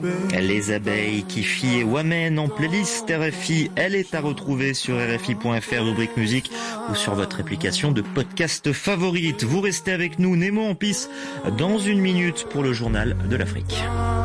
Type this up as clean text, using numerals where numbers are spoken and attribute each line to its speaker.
Speaker 1: Les abeilles qui fient et Wamen en playlist RFI, elle est à retrouver sur RFI.fr, rubrique musique ou sur votre application de podcast favorite. Vous restez avec nous, Nemo en pisse, dans une minute pour le journal de l'Afrique.